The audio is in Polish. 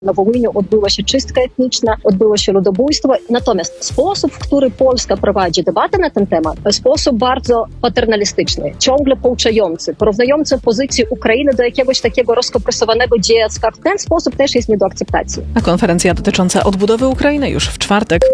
Na Wołyniu odbyła się czystka etniczna, odbyło się ludobójstwo. Natomiast sposób, w który Polska prowadzi debatę na ten temat, sposób bardzo paternalistyczny, ciągle pouczający, porównujący pozycję Ukrainy do jakiegoś takiego rozkompresowanego dziecka. W ten sposób też jest nie do akceptacji. A konferencja dotycząca odbudowy Ukrainy już w czwartek.